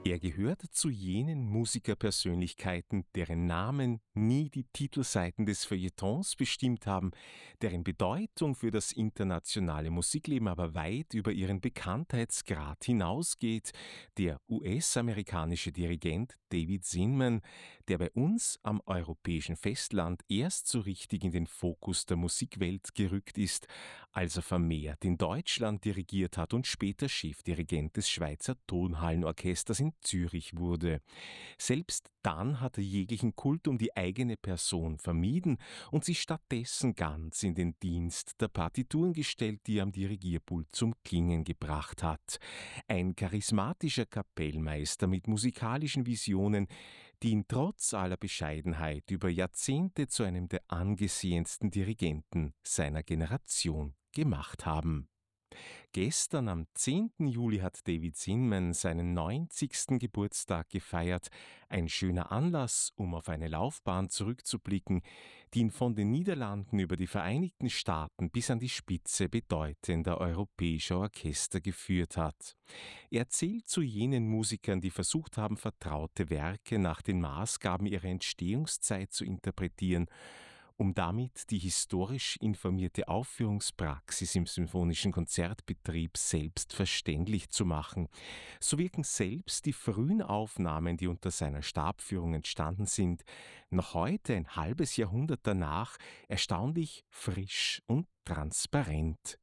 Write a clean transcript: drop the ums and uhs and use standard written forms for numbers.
Er gehört zu jenen Musikerpersönlichkeiten, deren Namen nie die Titelseiten des Feuilletons bestimmt haben, deren Bedeutung für das internationale Musikleben aber weit über ihren Bekanntheitsgrad hinausgeht, der US-amerikanische Dirigent David Zinman, der bei uns am europäischen Festland erst so richtig in den Fokus der Musikwelt gerückt ist, als er vermehrt in Deutschland dirigiert hat und später Chefdirigent des Schweizer Tonhallenorchesters in Zürich wurde. Selbst dann hat er jeglichen Kult um die eigene Person vermieden und sich stattdessen ganz in den Dienst der Partituren gestellt, die er am Dirigierpult zum Klingen gebracht hat. Ein charismatischer Kapellmeister mit musikalischen Visionen, die ihn trotz aller Bescheidenheit über Jahrzehnte zu einem der angesehensten Dirigenten seiner Generation gemacht haben. Gestern am 10. Juli hat David Zinman seinen 90. Geburtstag gefeiert. Ein schöner Anlass, um auf eine Laufbahn zurückzublicken, die ihn von den Niederlanden über die Vereinigten Staaten bis an die Spitze bedeutender europäischer Orchester geführt hat. Er zählt zu jenen Musikern, die versucht haben, vertraute Werke nach den Maßgaben ihrer Entstehungszeit zu interpretieren, um damit die historisch informierte Aufführungspraxis im symphonischen Konzertbetrieb selbstverständlich zu machen. So wirken selbst die frühen Aufnahmen, die unter seiner Stabführung entstanden sind, noch heute, ein halbes Jahrhundert danach, erstaunlich frisch und transparent.